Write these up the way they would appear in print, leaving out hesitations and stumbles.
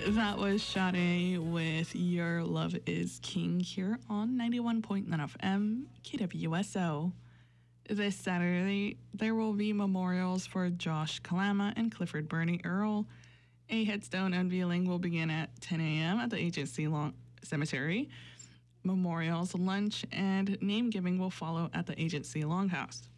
That was Sade with Your Love is King here on 91.9 FM KWSO. This Saturday, there will be memorials for Josh Kalama and Clifford Bernie Earl. A headstone unveiling will begin at 10 a.m. at the Agency Cemetery. Memorials, lunch, and name-giving will follow at the Agency Longhouse.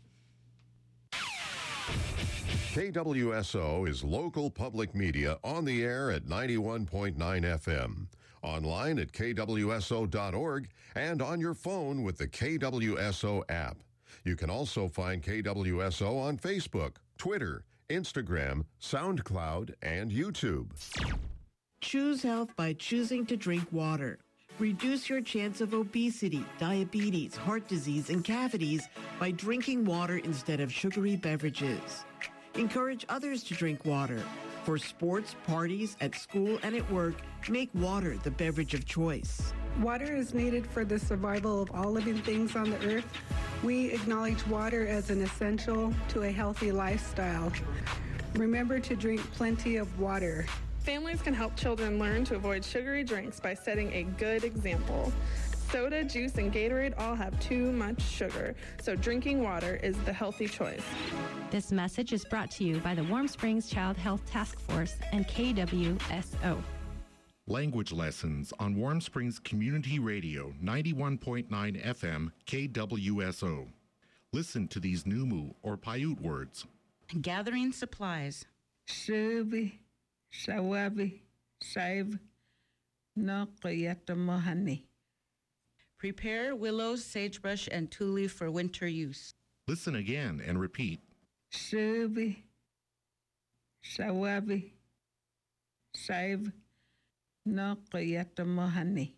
KWSO is local public media on the air at 91.9 FM, online at kwso.org, and on your phone with the KWSO app. You can also find KWSO on Facebook, Twitter, Instagram, SoundCloud, and YouTube. Choose health by choosing to drink water. Reduce your chance of obesity, diabetes, heart disease, and cavities by drinking water instead of sugary beverages. Encourage others to drink water. For sports, parties, at school, and at work, make water the beverage of choice. Water is needed for the survival of all living things on the earth. We acknowledge water as an essential to a healthy lifestyle. Remember to drink plenty of water. Families can help children learn to avoid sugary drinks by setting a good example. Soda, juice, and Gatorade all have too much sugar, so drinking water is the healthy choice. This message is brought to you by the Warm Springs Child Health Task Force and KWSO. Language lessons on Warm Springs Community Radio, 91.9 FM, KWSO. Listen to these Numu or Paiute words. Gathering supplies. Shubi, Shawabi, Saiv, no Mohani. Prepare willows, sagebrush, and tule for winter use. Listen again and repeat. Shubi, Shawabi, Saiv, no Mohani.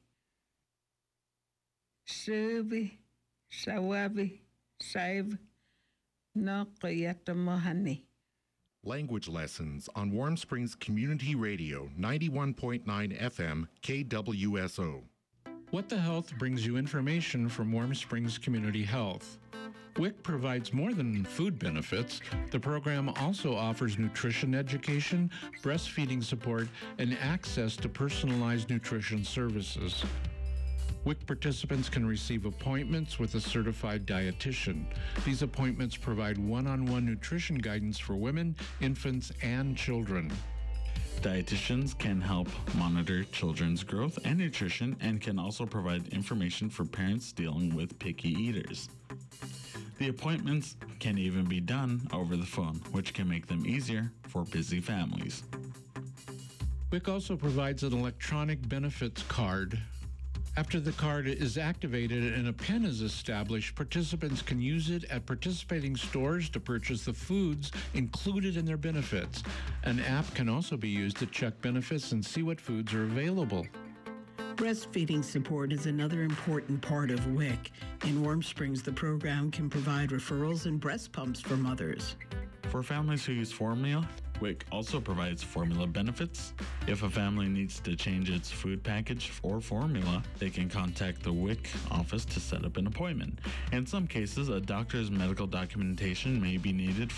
Shubi, Shawabi, Saiv, no Mohani. Language lessons on Warm Springs Community Radio, 91.9 FM, KWSO. What the Health brings you information from Warm Springs Community Health. WIC provides more than food benefits. The program also offers nutrition education, breastfeeding support, and access to personalized nutrition services. WIC participants can receive appointments with a certified dietitian. These appointments provide one-on-one nutrition guidance for women, infants, and children. Dietitians can help monitor children's growth and nutrition and can also provide information for parents dealing with picky eaters. The appointments can even be done over the phone, which can make them easier for busy families. WIC also provides an electronic benefits card. After the card is activated and a PIN is established, participants can use it at participating stores to purchase the foods included in their benefits. An app can also be used to check benefits and see what foods are available. Breastfeeding support is another important part of WIC. In Warm Springs, the program can provide referrals and breast pumps for mothers. For families who use formula, WIC also provides formula benefits. If a family needs to change its food package or formula, they can contact the WIC office to set up an appointment. In some cases, a doctor's medical documentation may be needed